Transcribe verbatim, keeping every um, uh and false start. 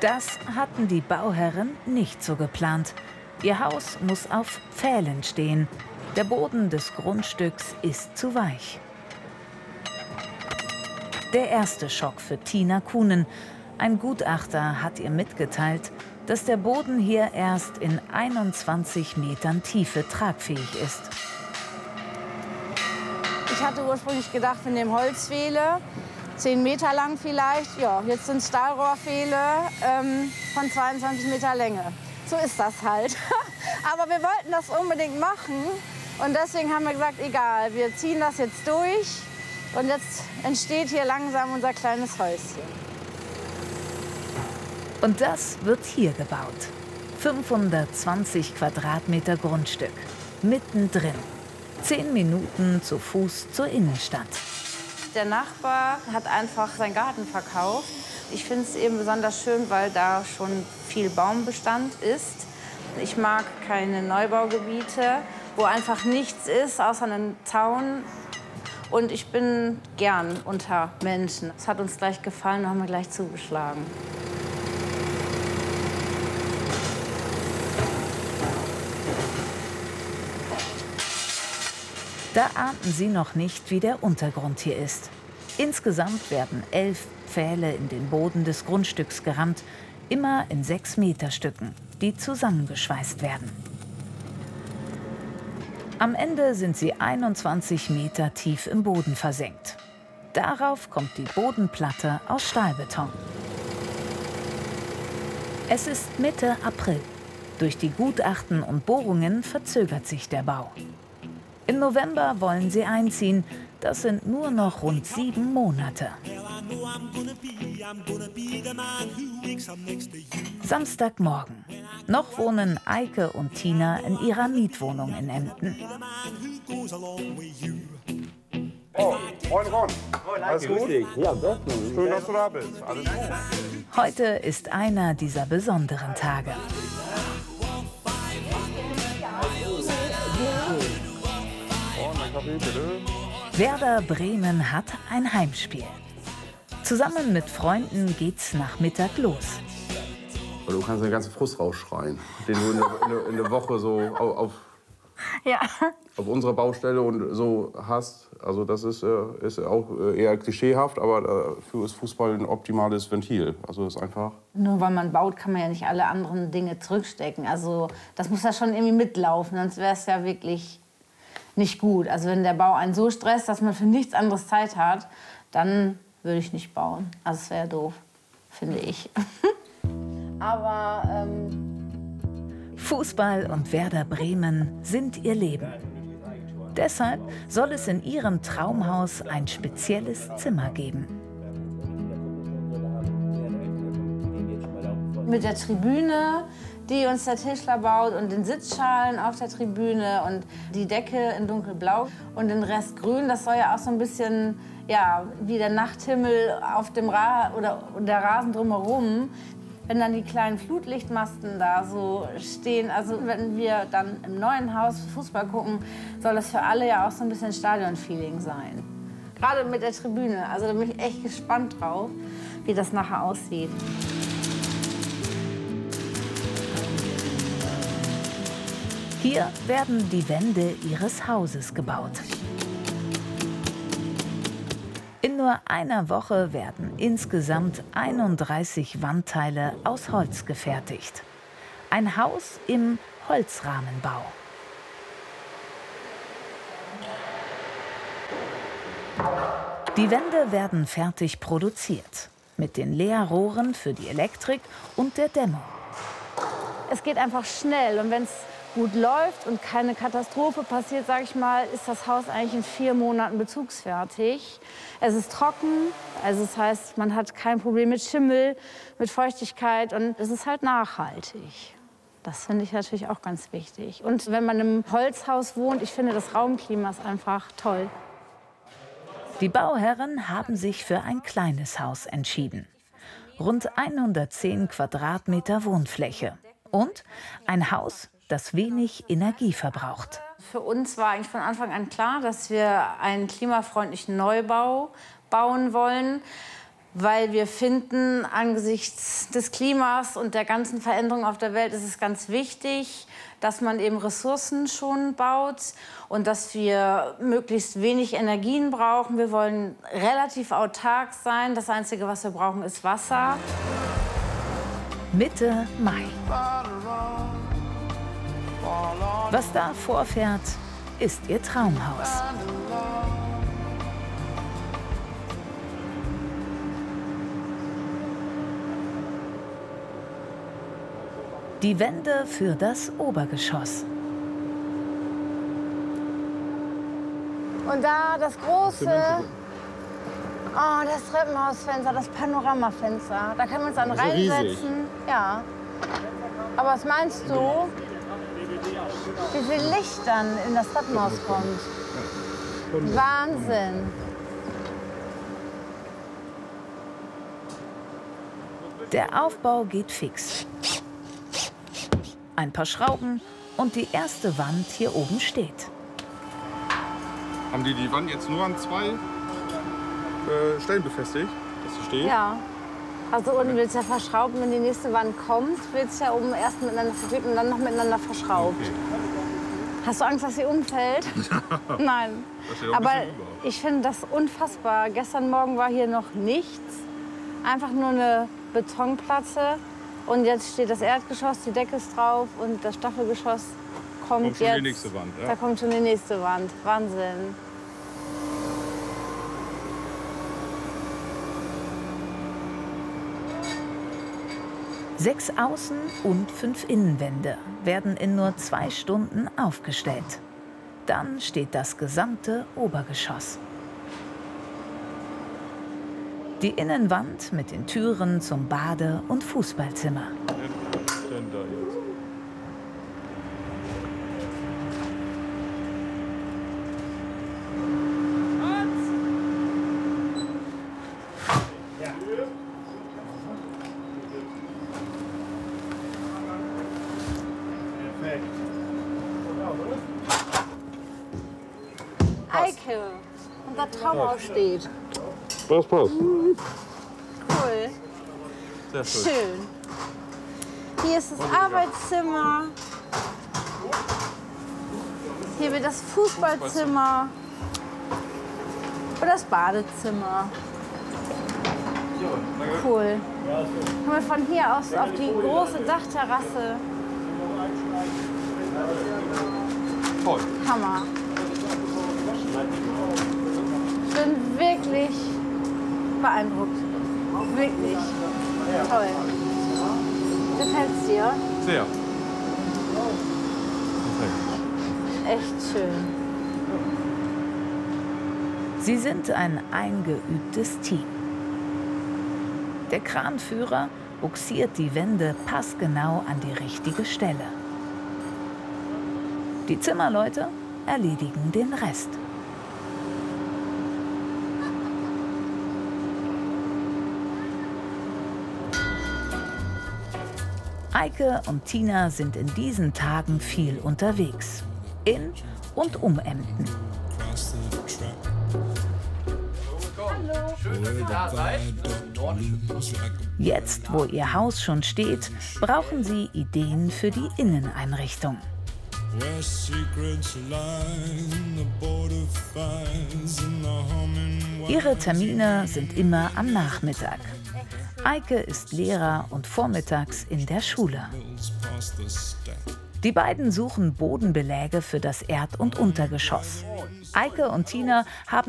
Das hatten die Bauherren nicht so geplant. Ihr Haus muss auf Pfählen stehen. Der Boden des Grundstücks ist zu weich. Der erste Schock für Tina Kuhnen. Ein Gutachter hat ihr mitgeteilt, dass der Boden hier erst in einundzwanzig Metern Tiefe tragfähig ist. Ich hatte ursprünglich gedacht, wir nehmen Holzpfähle, zehn Meter lang vielleicht. Ja, jetzt sind Stahlrohrpfähle ähm, von zweiundzwanzig Meter Länge. So ist das halt. Aber wir wollten das unbedingt machen und deswegen haben wir gesagt, egal, wir ziehen das jetzt durch und jetzt entsteht hier langsam unser kleines Häuschen. Und das wird hier gebaut. fünfhundertzwanzig Quadratmeter Grundstück, mittendrin. Zehn Minuten zu Fuß zur Innenstadt. Der Nachbar hat einfach seinen Garten verkauft. Ich finde es eben besonders schön, weil da schon viel Baumbestand ist. Ich mag keine Neubaugebiete, wo einfach nichts ist, außer einem Zaun. Und ich bin gern unter Menschen. Es hat uns gleich gefallen und haben wir gleich zugeschlagen. Da ahnten sie noch nicht, wie der Untergrund hier ist. Insgesamt werden elf Pfähle in den Boden des Grundstücks gerammt, immer in sechs Meter Stücken, die zusammengeschweißt werden. Am Ende sind sie einundzwanzig Meter tief im Boden versenkt. Darauf kommt die Bodenplatte aus Stahlbeton. Es ist Mitte April. Durch die Gutachten und Bohrungen verzögert sich der Bau. Im November wollen sie einziehen. Das sind nur noch rund sieben Monate. Samstagmorgen. Noch wohnen Eike und Tina in ihrer Mietwohnung in Emden. Oh, moin Ron. Alles gut? Ja, bestens. Schön, dass du da bist. Alles gut. Heute ist einer dieser besonderen Tage. Werder Bremen hat ein Heimspiel. Zusammen mit Freunden geht's nach Mittag los. Du kannst den ganzen Frust rausschreien, den du in der, in der, in der Woche so auf, auf, Ja. auf unserer Baustelle und so hast. Also das ist, ist auch eher klischeehaft, aber dafür ist Fußball ein optimales Ventil. Also ist einfach. Nur weil man baut, kann man ja nicht alle anderen Dinge zurückstecken. Also das muss ja schon irgendwie mitlaufen, sonst wäre es ja wirklich nicht gut. Also wenn der Bau einen so stresst, dass man für nichts anderes Zeit hat, dann würde ich nicht bauen. Also es wäre doof, finde ich. Aber ähm Fußball und Werder Bremen sind ihr Leben. Deshalb soll es in ihrem Traumhaus ein spezielles Zimmer geben. Mit der Tribüne, die uns der Tischler baut, und den Sitzschalen auf der Tribüne und die Decke in dunkelblau und den Rest grün. Das soll ja auch so ein bisschen, ja, wie der Nachthimmel auf dem Ra oder der Rasen drumherum. Wenn dann die kleinen Flutlichtmasten da so stehen, also wenn wir dann im neuen Haus Fußball gucken, soll das für alle ja auch so ein bisschen Stadion-Feeling sein. Gerade mit der Tribüne, also da bin ich echt gespannt drauf, wie das nachher aussieht. Hier werden die Wände ihres Hauses gebaut. In nur einer Woche werden insgesamt einunddreißig Wandteile aus Holz gefertigt. Ein Haus im Holzrahmenbau. Die Wände werden fertig produziert, mit den Leerrohren für die Elektrik und der Dämmung. Es geht einfach schnell und wenn es gut läuft und keine Katastrophe passiert, sage ich mal, ist das Haus eigentlich in vier Monaten bezugsfertig. Es ist trocken, also das heißt, man hat kein Problem mit Schimmel, mit Feuchtigkeit und es ist halt nachhaltig. Das finde ich natürlich auch ganz wichtig. Und wenn man im Holzhaus wohnt, ich finde, das Raumklima ist einfach toll. Die Bauherren haben sich für ein kleines Haus entschieden. Rund hundertzehn Quadratmeter Wohnfläche und ein Haus, das wenig Energie verbraucht. Für uns war eigentlich von Anfang an klar, dass wir einen klimafreundlichen Neubau bauen wollen. weil wir finden, angesichts des Klimas und der ganzen Veränderung auf der Welt ist es ganz wichtig, dass man eben ressourcenschonend baut und dass wir möglichst wenig Energien brauchen. Wir wollen relativ autark sein. Das Einzige, was wir brauchen, ist Wasser. Mitte Mai. Was da vorfährt, ist ihr Traumhaus. Die Wände für das Obergeschoss. Und da das große, oh, das Treppenhausfenster, das Panoramafenster. Da können wir uns dann reinsetzen. Ja. Aber was meinst du, wie viel Licht dann in das Treppenhaus kommt? Wahnsinn. Der Aufbau geht fix. Ein paar Schrauben und die erste Wand hier oben steht. Haben die die Wand jetzt nur an zwei äh, Stellen befestigt, dass sie steht? Ja. Also unten willst du ja verschrauben, wenn die nächste Wand kommt, willst du ja oben erst miteinander verklebt und dann noch miteinander verschraubt. Okay. Hast du Angst, dass sie umfällt? Nein. Aber ich finde das unfassbar. Gestern Morgen war hier noch nichts. Einfach nur eine Betonplatte. Und jetzt steht das Erdgeschoss, die Decke ist drauf und das Staffelgeschoss kommt, kommt schon jetzt. die nächste Wand. Ja. Da kommt schon die nächste Wand. Wahnsinn. Sechs Außen- und fünf Innenwände werden in nur zwei Stunden aufgestellt. Dann steht das gesamte Obergeschoss. Die Innenwand mit den Türen zum Bade- und Fußballzimmer. Eike, unser Traumhaus steht. Das passt. Cool. Sehr schön. Schön. Hier ist das Arbeitszimmer. Hier wird das Fußballzimmer. Und das Badezimmer. Cool. Kommen wir von hier aus auf die große Dachterrasse. Toll. Hammer. Ich bin wirklich beeindruckt. Wirklich. Toll. Gefällt's dir? Sehr. Echt schön. Sie sind ein eingeübtes Team. Der Kranführer buxiert die Wände passgenau an die richtige Stelle. Die Zimmerleute erledigen den Rest. Eike und Tina sind in diesen Tagen viel unterwegs. In und um Emden. Hallo. Schön, dass ihr da seid. Jetzt, wo ihr Haus schon steht, brauchen sie Ideen für die Inneneinrichtung. Ihre Termine sind immer am Nachmittag. Eike ist Lehrer und vormittags in der Schule. Die beiden suchen Bodenbeläge für das Erd- und Untergeschoss. Eike und Tina haben